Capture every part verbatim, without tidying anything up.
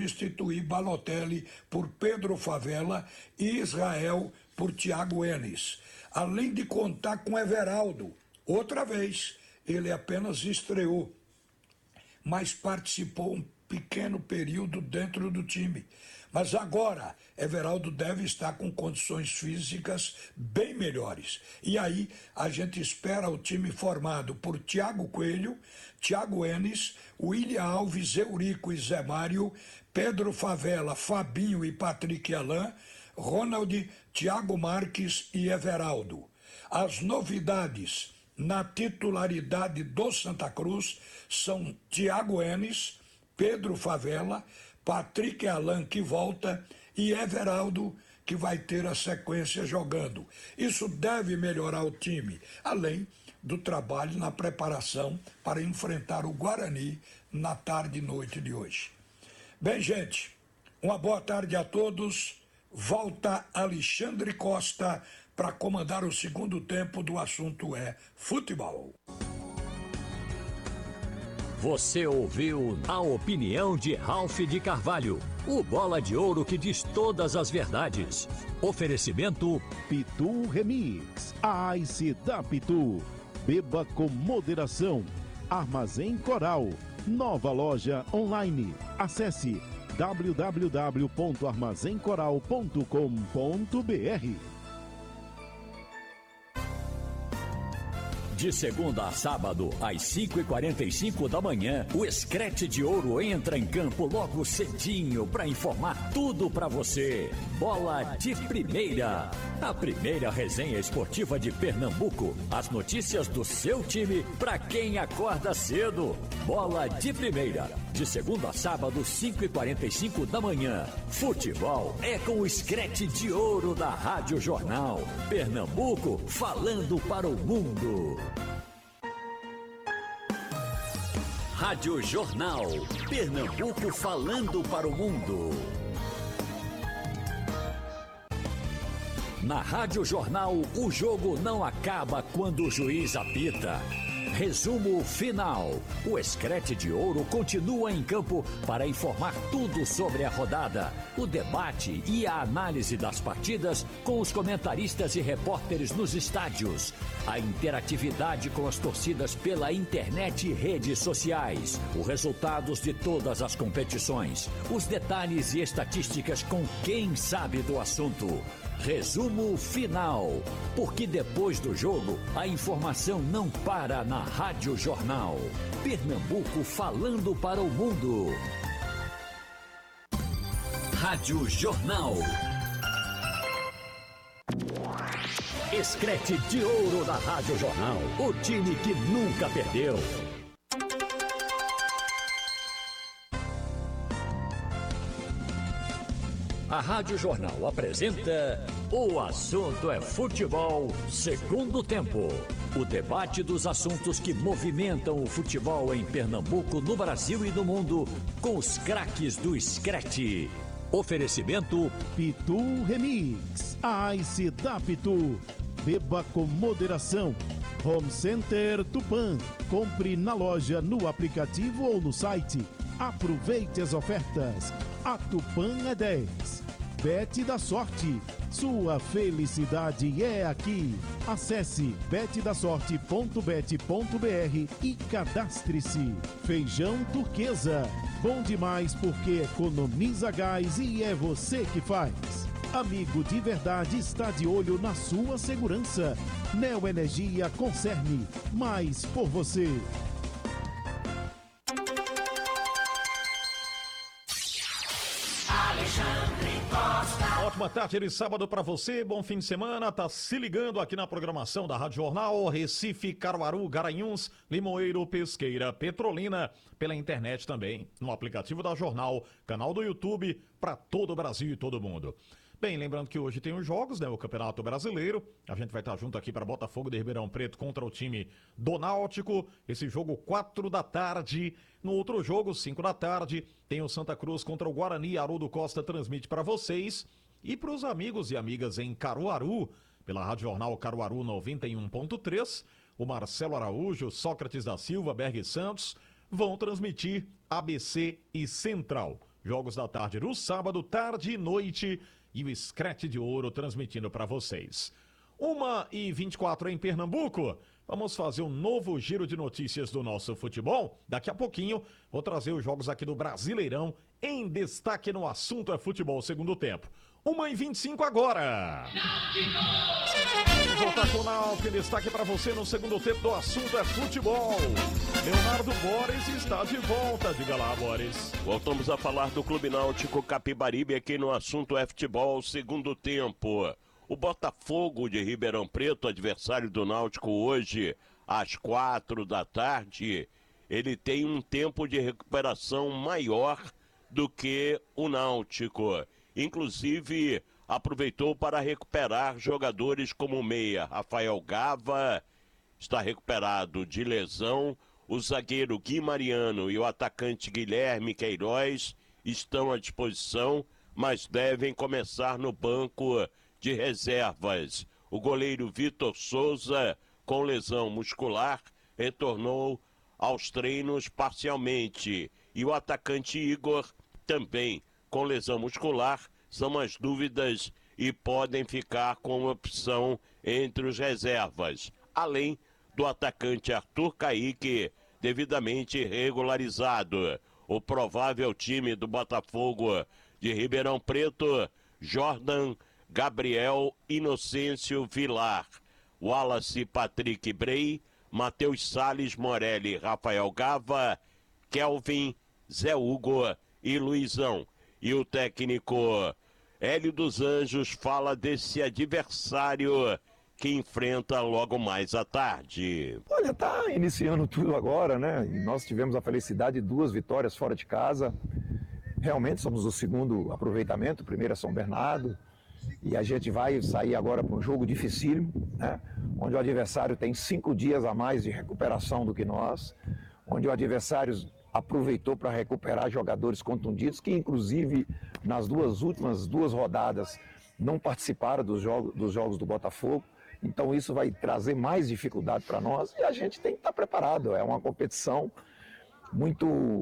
substituir Balotelli por Pedro Favela e Israel por Thiago Enes. Além de contar com Everaldo. Outra vez, ele apenas estreou, mas participou um pequeno período dentro do time. Mas agora, Everaldo deve estar com condições físicas bem melhores. E aí, a gente espera o time formado por Thiago Coelho, Thiago Enes, William Alves, Eurico e Zé Mário, Pedro Favela, Fabinho e Patrick Alain, Ronald, Thiago Marques e Everaldo. As novidades na titularidade do Santa Cruz são Thiago Enes, Pedro Favela, Patrick Alain, que volta, e Everaldo, que vai ter a sequência jogando. Isso deve melhorar o time, além do trabalho na preparação para enfrentar o Guarani na tarde e noite de hoje. Bem, gente, uma boa tarde a todos. Volta Alexandre Costa para comandar o segundo tempo do Assunto é Futebol. Você ouviu a opinião de Ralph de Carvalho, o bola de ouro que diz todas as verdades. Oferecimento Pitu Remix, a Ice da Pitu. Beba com moderação. Armazém Coral, nova loja online. Acesse w w w ponto armazém coral ponto com ponto b r. De segunda a sábado, às cinco e quarenta e cinco da manhã, o Escrete de Ouro entra em campo logo cedinho para informar tudo para você. Bola de Primeira, a primeira resenha esportiva de Pernambuco. As notícias do seu time para quem acorda cedo. Bola de Primeira, de segunda a sábado, cinco e quarenta e cinco da manhã. Futebol é com o Escrete de Ouro da Rádio Jornal. Pernambuco falando para o mundo. Rádio Jornal. Pernambuco falando para o mundo. Na Rádio Jornal, o jogo não acaba quando o juiz apita. Resumo final. O Escrete de Ouro continua em campo para informar tudo sobre a rodada, o debate e a análise das partidas com os comentaristas e repórteres nos estádios, a interatividade com as torcidas pela internet e redes sociais, os resultados de todas as competições, os detalhes e estatísticas com quem sabe do assunto. Resumo final, porque depois do jogo a informação não para na Rádio Jornal. Pernambuco falando para o mundo. Rádio Jornal. Escrete de Ouro da Rádio Jornal, o time que nunca perdeu. A Rádio Jornal apresenta O Assunto é Futebol, segundo tempo. O debate dos assuntos que movimentam o futebol em Pernambuco, no Brasil e no mundo, com os craques do Escrete. Oferecimento Pitu Remix, a Ice da Pitu. Beba com moderação. Home Center Tupã. Compre na loja, no aplicativo ou no site. Aproveite as ofertas. A Tupã é dez. Bet da Sorte. Sua felicidade é aqui. Acesse bet da sorte ponto bet ponto b r e cadastre-se. Feijão Turquesa. Bom demais porque economiza gás e é você que faz. Amigo de verdade está de olho na sua segurança. Neoenergia Concerne. Mais por você. Ótima tarde de sábado para você, bom fim de semana, tá se ligando aqui na programação da Rádio Jornal, Recife, Caruaru, Garanhuns, Limoeiro, Pesqueira, Petrolina, pela internet também, no aplicativo da Jornal, canal do YouTube, para todo o Brasil e todo mundo. Bem, lembrando que hoje tem os jogos, né, o Campeonato Brasileiro, a gente vai estar junto aqui para Botafogo de Ribeirão Preto contra o time do Náutico, esse jogo quatro da tarde, no outro jogo, cinco da tarde, tem o Santa Cruz contra o Guarani, Haroldo Costa transmite para vocês, e para os amigos e amigas em Caruaru, pela Rádio Jornal Caruaru noventa e um ponto três, o Marcelo Araújo, Sócrates da Silva, Berg Santos, vão transmitir A B C e Central. jogos da tarde no sábado, tarde e noite, e o Scratch de Ouro transmitindo para vocês. uma e vinte e quatro em Pernambuco. Vamos fazer um novo giro de notícias do nosso futebol. Daqui a pouquinho vou trazer os jogos aqui do Brasileirão em destaque no Assunto é Futebol segundo tempo. uma e vinte e cinco agora. Vamos voltar com o Náutico em destaque para você no segundo tempo do Assunto é Futebol. Leonardo Boris está de volta. Diga lá, Boris. Voltamos a falar do Clube Náutico Capibaribe aqui no Assunto é Futebol segundo tempo. O Botafogo de Ribeirão Preto, adversário do Náutico hoje, às quatro da tarde, ele tem um tempo de recuperação maior do que o Náutico. Inclusive, aproveitou para recuperar jogadores como o meia Rafael Gava, está recuperado de lesão. O zagueiro Gui Mariano e o atacante Guilherme Queiroz estão à disposição, mas devem começar no banco de reservas. O goleiro Vitor Souza, com lesão muscular, retornou aos treinos parcialmente. E o atacante Igor, também com lesão muscular, são as dúvidas e podem ficar com opção entre os reservas. Além do atacante Arthur Caíque, devidamente regularizado. O provável time do Botafogo de Ribeirão Preto, Jordan, Gabriel Inocêncio Vilar, Wallace Patrick Brey, Matheus Salles Morelli, Rafael Gava, Kelvin, Zé Hugo e Luizão. E o técnico Hélio dos Anjos fala desse adversário que enfrenta logo mais à tarde. Olha, tá iniciando tudo agora, né? E nós tivemos a felicidade de duas vitórias fora de casa. Realmente somos o segundo aproveitamento, o primeiro é São Bernardo. E a gente vai sair agora para um jogo dificílimo, né? Onde o adversário tem cinco dias a mais de recuperação do que nós, onde o adversário aproveitou para recuperar jogadores contundidos, que inclusive nas duas últimas duas rodadas não participaram dos jogos, dos jogos do Botafogo. Então isso vai trazer mais dificuldade para nós e a gente tem que estar preparado. É uma competição muito,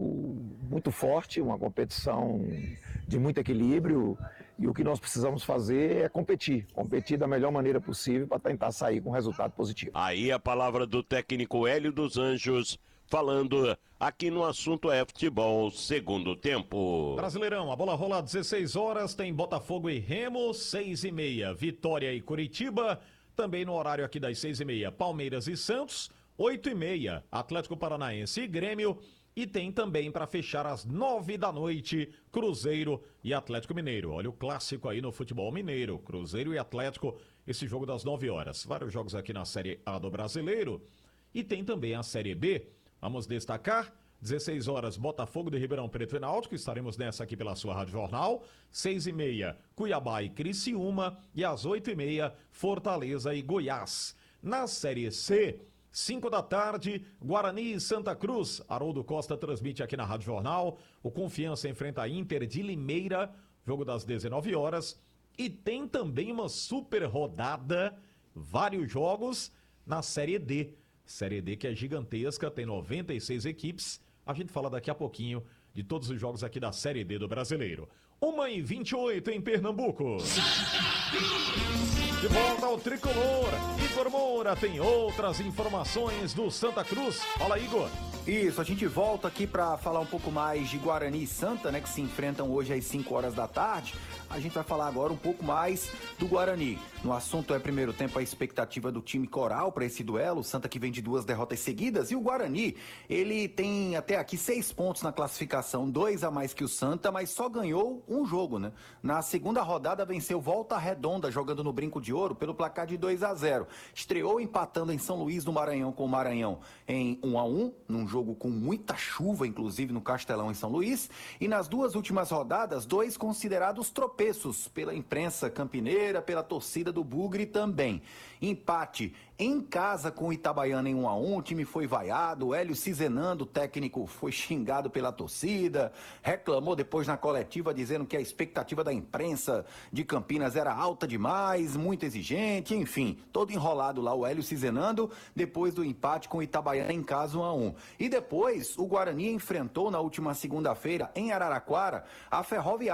muito forte, uma competição de muito equilíbrio. E o que nós precisamos fazer é competir, competir da melhor maneira possível para tentar sair com resultado positivo. Aí a palavra do técnico Hélio dos Anjos, falando aqui no Assunto é Futebol, segundo tempo. Brasileirão, a bola rola às dezesseis horas, tem Botafogo e Remo, seis e meia, Vitória e Curitiba, também no horário aqui das seis e meia, Palmeiras e Santos, oito e meia, Atlético Paranaense e Grêmio, e tem também para fechar às nove da noite, Cruzeiro e Atlético Mineiro. Olha o clássico aí no futebol mineiro, Cruzeiro e Atlético, esse jogo das nove horas. Vários jogos aqui na Série A do Brasileiro e tem também a Série B. Vamos destacar, dezesseis horas, Botafogo de Ribeirão Preto e Náutico, estaremos nessa aqui pela sua Rádio Jornal, seis e meia, Cuiabá e Criciúma, e às oito e meia, Fortaleza e Goiás. Na Série C, cinco da tarde, Guarani e Santa Cruz, Haroldo Costa transmite aqui na Rádio Jornal, o Confiança enfrenta a Inter de Limeira, jogo das dezenove horas, e tem também uma super rodada, vários jogos na Série D. Série D que é gigantesca, tem noventa e seis equipes. A gente fala daqui a pouquinho de todos os jogos aqui da Série D do Brasileiro. uma e vinte e oito em Pernambuco. De volta ao Tricolor. Igor Moura tem outras informações do Santa Cruz. Fala, Igor. Isso, a gente volta aqui para falar um pouco mais de Guarani e Santa, né, que se enfrentam hoje às cinco horas da tarde. A gente vai falar agora um pouco mais do Guarani. No assunto é primeiro tempo a expectativa do time coral para esse duelo. O Santa que vem de duas derrotas seguidas. E o Guarani, ele tem até aqui seis pontos na classificação, dois a mais que o Santa, mas só ganhou um jogo, né? Na segunda rodada venceu Volta Redonda, jogando no Brinco de Ouro, pelo placar de dois a zero. Estreou empatando em São Luís do Maranhão com o Maranhão em um a um, num jogo com muita chuva, inclusive no Castelão em São Luís. E nas duas últimas rodadas, dois considerados tropeços pela imprensa campineira, pela torcida do Bugre também. Empate em casa com o Itabaiana em um a um, o time foi vaiado, o Hélio Cizenando, o técnico, foi xingado pela torcida, reclamou depois na coletiva dizendo que a expectativa da imprensa de Campinas era alta demais, muito exigente, enfim, todo enrolado lá o Hélio Cizenando, depois do empate com o Itabaiana em casa um a um. E depois o Guarani enfrentou na última segunda-feira em Araraquara a Ferroviária.